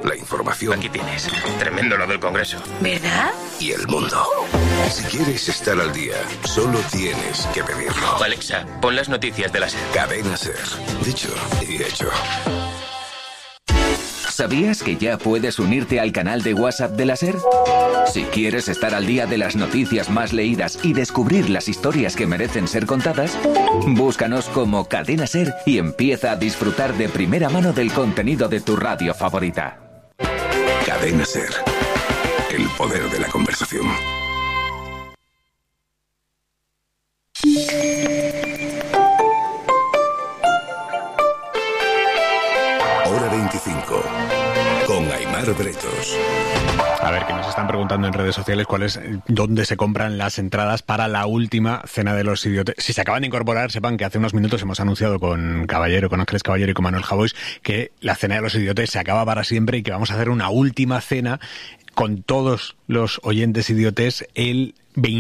la información. Aquí tienes. Tremendo lo del Congreso. ¿Verdad? Y el mundo. Si quieres estar al día, solo tienes que pedirlo. Alexa, pon las noticias de la SER. Cadena SER. Dicho y hecho. ¿Sabías que ya puedes unirte al canal de WhatsApp de la SER? Si quieres estar al día de las noticias más leídas y descubrir las historias que merecen ser contadas, búscanos como Cadena SER y empieza a disfrutar de primera mano del contenido de tu radio favorita. Cadena SER. El poder de la conversación. Hora 25. Con Aimar Bretos. A ver, que nos están preguntando en redes sociales dónde se compran las entradas para la última Cena de los Idiotes. Si se acaban de incorporar, sepan que hace unos minutos hemos anunciado con Ángeles Caballero y con Manuel Javois que la Cena de los Idiotes se acaba para siempre y que vamos a hacer una última cena con todos los oyentes idiotes el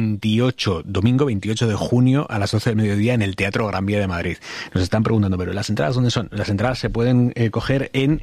domingo 28 de junio a las 12 del mediodía en el Teatro Gran Vía de Madrid. Nos están preguntando, ¿pero las entradas dónde son? Las entradas se pueden coger en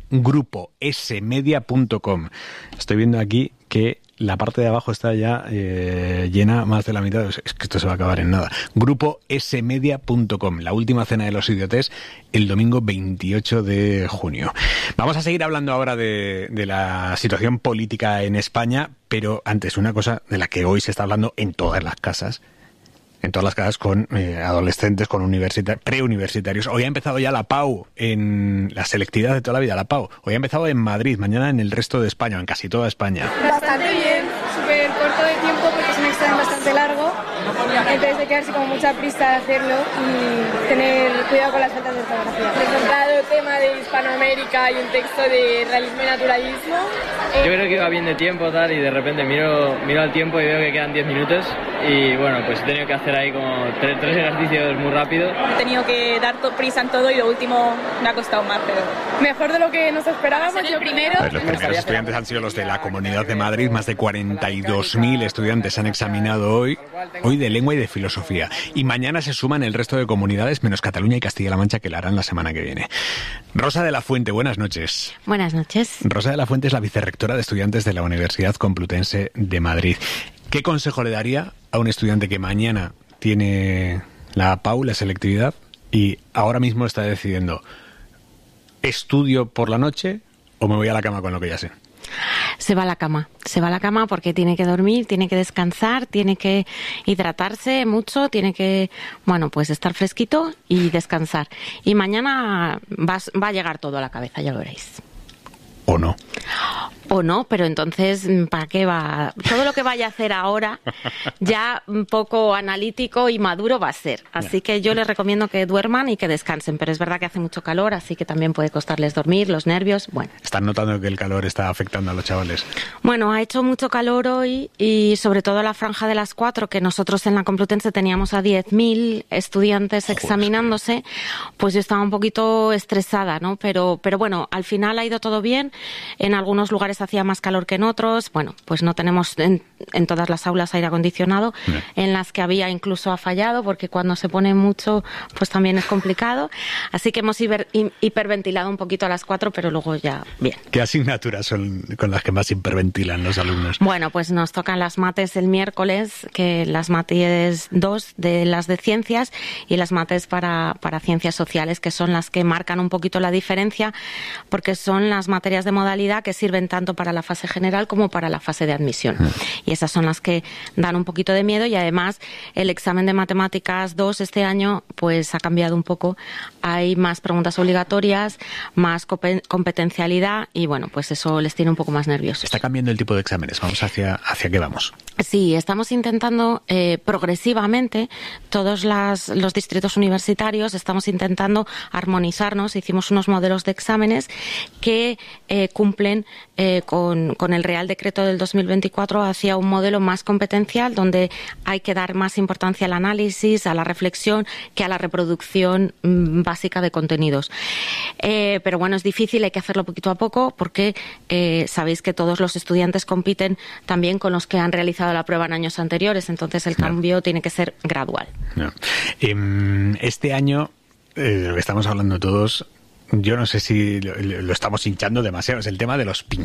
gruposmedia.com. Estoy viendo aquí que la parte de abajo está ya llena más de la mitad. Es que esto se va a acabar en nada. Gruposmedia.com. La última Cena de los Idiotes el domingo 28 de junio. Vamos a seguir hablando ahora de la situación política en España, pero antes una cosa de la que hoy se está hablando en todas las casas. En todas las casas con adolescentes, con preuniversitarios. Hoy ha empezado ya la PAU, en la selectividad de toda la vida, la PAU. Hoy ha empezado en Madrid, mañana en el resto de España, en casi toda España. Bastante bien, súper corto de tiempo porque es un examen bastante largo. Entonces hay que darse como mucha prisa de hacerlo y tener cuidado con las faltas de ortografía. He encontrado tema de Hispanoamérica y un texto de realismo y naturalismo. Yo creo que iba bien de tiempo tal y de repente miro al tiempo y veo que quedan 10 minutos y bueno, pues he tenido que hacer ahí como tres ejercicios muy rápido. He tenido que dar prisa en todo y lo último me ha costado más, pero mejor de lo que nos esperábamos. Yo primero. Los primeros estudiantes han sido los de la Comunidad de Madrid. Más de 42.000 estudiantes han examinado hoy de lengua y de filosofía. Y mañana se suman el resto de comunidades, menos Cataluña y Castilla-La Mancha, que la harán la semana que viene. Rosa de la Fuente, buenas noches. Buenas noches. Rosa de la Fuente es la vicerrectora de estudiantes de la Universidad Complutense de Madrid. ¿Qué consejo le daría a un estudiante que mañana tiene la PAU, la selectividad, y ahora mismo está decidiendo, ¿estudio por la noche o me voy a la cama con lo que ya sé? Se va a la cama porque tiene que dormir, tiene que descansar, tiene que hidratarse mucho, tiene que, pues estar fresquito y descansar. Y mañana va a llegar todo a la cabeza, ya lo veréis. ¿O no? O no, pero entonces, ¿para qué va? Todo lo que vaya a hacer ahora, ya un poco analítico y maduro va a ser. Así que yo les recomiendo que duerman y que descansen. Pero es verdad que hace mucho calor, así que también puede costarles dormir, los nervios, bueno. ¿Están notando que el calor está afectando a los chavales? Bueno, ha hecho mucho calor hoy y sobre todo la franja de las 4, que nosotros en la Complutense teníamos a 10.000 estudiantes examinándose, pues yo estaba un poquito estresada, ¿no? Pero bueno, al final ha ido todo bien. En algunos lugares hacía más calor que en otros. Bueno, pues no tenemos en todas las aulas aire acondicionado. En las que había incluso ha fallado, porque cuando se pone mucho, pues también es complicado. Así que hemos hiperventilado un poquito a las 4, pero luego ya bien. ¿Qué asignaturas son con las que más hiperventilan los alumnos? Bueno, pues nos tocan las mates el miércoles, que las mates 2 de las de ciencias y las mates para ciencias sociales, que son las que marcan un poquito la diferencia, porque son las materias de modalidad que sirven tanto para la fase general como para la fase de admisión. Y esas son las que dan un poquito de miedo, y además el examen de matemáticas 2 este año pues ha cambiado un poco. Hay más preguntas obligatorias, más competencialidad y bueno, pues eso les tiene un poco más nerviosos. Está cambiando el tipo de exámenes. ¿Vamos hacia qué vamos? Sí, estamos intentando progresivamente, todos los distritos universitarios, estamos intentando armonizarnos. Hicimos unos modelos de exámenes que cumplen con el Real Decreto del 2024 hacia un modelo más competencial, donde hay que dar más importancia al análisis, a la reflexión, que a la reproducción básica de contenidos. Pero bueno, es difícil, hay que hacerlo poquito a poco, porque sabéis que todos los estudiantes compiten también con los que han realizado la prueba en años anteriores, entonces el cambio tiene que ser gradual. Este año, lo que estamos hablando todos, yo no sé si lo estamos hinchando demasiado, es el tema de los